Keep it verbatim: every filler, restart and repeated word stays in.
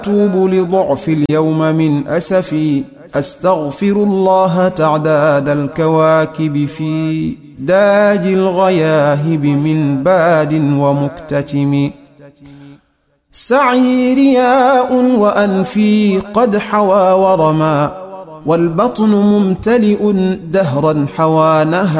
أتوب لضعف اليوم من أسفي، أستغفر الله تعداد الكواكب في داج الغياهب من باد ومكتتم. سعي رياء وأنفي قد حوى ورما، والبطن ممتلئ دهرا حوى نهى